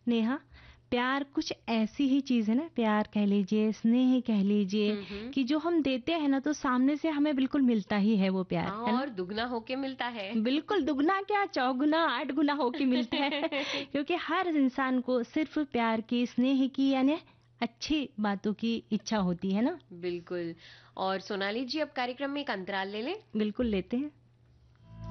नेहा, प्यार कुछ ऐसी ही चीज है ना, प्यार कह लीजिए, स्नेह कह लीजिए, कि जो हम देते हैं ना तो सामने से हमें बिल्कुल मिलता ही है वो प्यार, हाँ, है ना? और दुगना होके मिलता है। बिल्कुल, दुगना क्या, चौगुना, 8 गुना होके मिलता है। क्योंकि हर इंसान को सिर्फ प्यार की, स्नेह की, यानी अच्छी बातों की इच्छा होती है ना। बिल्कुल। और सोनाली जी, अब कार्यक्रम में एक अंतराल ले लें। बिल्कुल लेते हैं।